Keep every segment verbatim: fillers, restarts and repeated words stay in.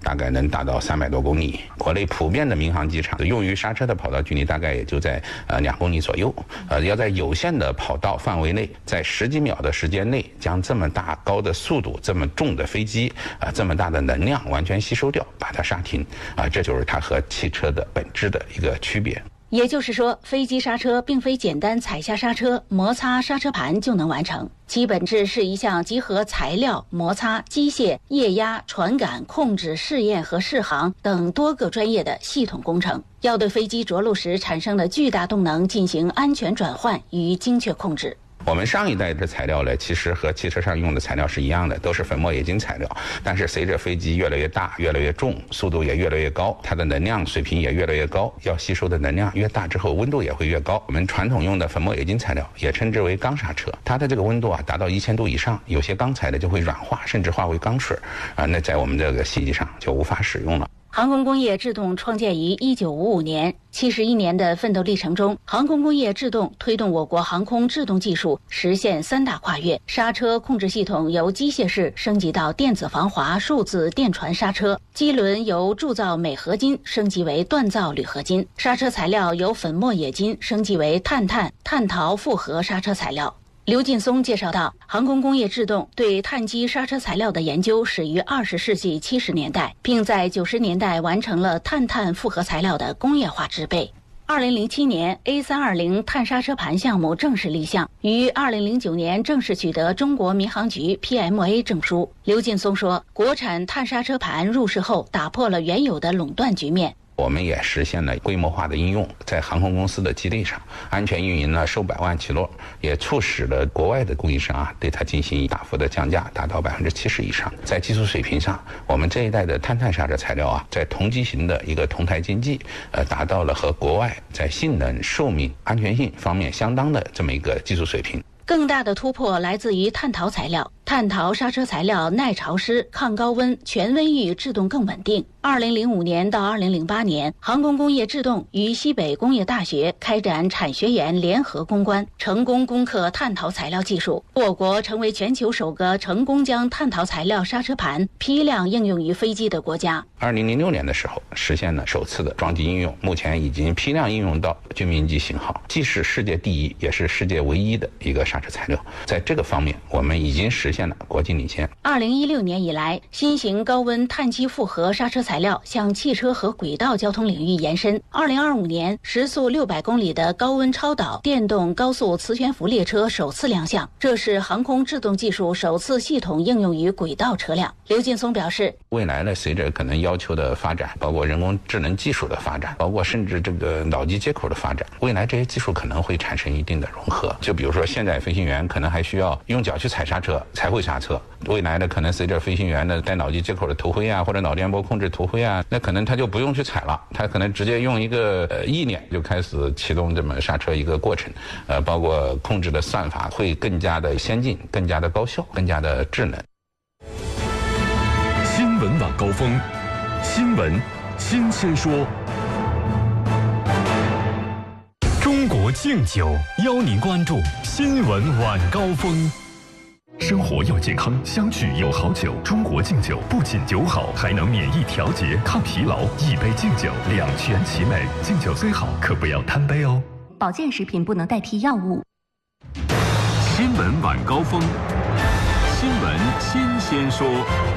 大概能达到三百多公里。国内普遍的民航机场用于刹车的跑道距离大概也就在呃两公里左右。呃，要在有限的跑道范围内，在十几秒的时间内，将这么大高的速度、这么重的飞机啊、呃、这么大的能量完全吸收掉，把它刹停啊、呃，这就是它和汽车的本质的一个区别。 也就是说，飞机刹车并非简单踩下刹车、摩擦刹车盘就能完成，其本质是一项集合材料、摩擦、机械、液压、传感、控制、试验和适航等多个专业的系统工程，要对飞机着陆时产生的巨大动能进行安全转换与精确控制。 我们上一代的材料呢，其实和汽车上用的材料是一样的，都是粉末冶金材料。但是随着飞机越来越大、越来越重，速度也越来越高，它的能量水平也越来越高，要吸收的能量越大之后，温度也会越高。我们传统用的粉末冶金材料也称之为钢刹车，它的这个温度啊达到一千度以上，有些钢材的就会软化，甚至化为钢水啊，那在我们这个飞机上就无法使用了。 航空工业制动创建于一九五五年，七十一年的奋斗历程中，航空工业制动推动我国航空制动技术实现三大跨越：刹车控制系统由机械式升级到电子防滑数字电传刹车，机轮由铸造镁合金升级为锻造铝合金，刹车材料由粉末冶金升级为碳碳、碳陶复合刹车材料。刘劲松介绍到，航空工业制动对碳基刹车材料的研究始于二十世纪七十年代，并在九十年代完成了碳碳复合材料的工业化制备。二零零七年 A 三二零 碳刹车盘项目正式立项，于二零零九年正式取得中国民航局 P M A 证书。刘劲松说，国产碳刹车盘入市后，打破了原有的垄断局面。 我们也实现了规模化的应用，在航空公司的基地上安全运营了数百万起落，也促使了国外的供应商啊对它进行大幅的降价，达到百分之七十以上。在技术水平上，我们这一代的碳碳刹车材料啊，在同机型的一个同台竞技，呃，达到了和国外在性能、寿命、安全性方面相当的这么一个技术水平。 更大的突破来自于碳陶材料。碳陶刹车材料耐潮湿、抗高温、全温域制动更稳定。二零零五年到二零零八年，航空工业制动与西北工业大学开展产学研联合攻关，成功攻克碳陶材料技术。我国成为全球首个成功将碳陶材料刹车盘批量应用于飞机的国家。 二零零六年的时候，实现了首次的装机应用，目前已经批量应用到军民机型号，既是世界第一，也是世界唯一的一个刹车材料。在这个方面，我们已经实现了国际领先。 二零一六年以来，新型高温碳基复合刹车材料向汽车和轨道交通领域延伸。二零二五年，时速六百公里的高温超导电动高速磁悬浮列车首次亮相，这是航空制动技术首次系统应用于轨道车辆。刘劲松表示， 未来呢，随着可能要求的发展，包括人工智能技术的发展，包括甚至这个脑机接口的发展，未来这些技术可能会产生一定的融合。就比如说，现在飞行员可能还需要用脚去踩刹车才会刹车，未来呢，可能随着飞行员的带脑机接口的头盔啊，或者脑电波控制头盔啊，那可能他就不用去踩了，他可能直接用一个呃意念就开始启动这么刹车一个过程，呃，包括控制的算法会更加的先进、更加的高效、更加的智能。 新闻晚高峰，新闻新鲜说。中国敬酒邀您关注新闻晚高峰。生活要健康，相聚有好酒。中国敬酒不仅酒好，还能免疫调节、抗疲劳。一杯敬酒，两全其美。敬酒虽好，可不要贪杯哦。 保健食品不能代替药物。 新闻晚高峰，新闻新鲜说。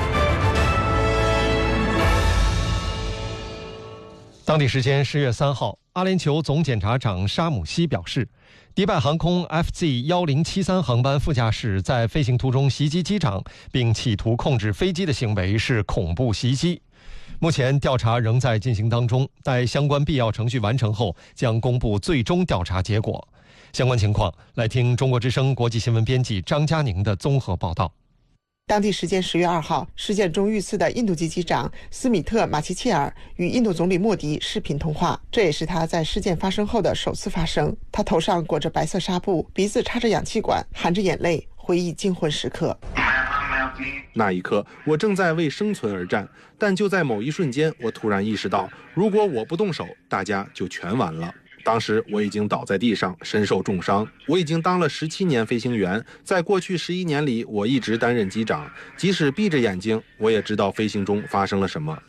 当地时间十月三号，阿联酋总检察长沙姆西表示，迪拜航空 F Z 一零七三航班副驾驶在飞行途中袭击机长，并企图控制飞机的行为是恐怖袭击。目前调查仍在进行当中，待相关必要程序完成后，将公布最终调查结果。相关情况，来听中国之声国际新闻编辑张佳宁的综合报道。 当地时间十月二号，事件中遇刺的印度籍机长斯米特·马奇切尔与印度总理莫迪视频通话，这也是他在事件发生后的首次发声。他头上裹着白色纱布，鼻子插着氧气管，含着眼泪，回忆惊魂时刻。 那一刻，我正在为生存而战，但就在某一瞬间，我突然意识到，如果我不动手，大家就全完了。当时我已经倒在地上，身受重伤。我已经当了十七年飞行员，在过去十一年里，我一直担任机长。即使闭着眼睛，我也知道飞行中发生了什么。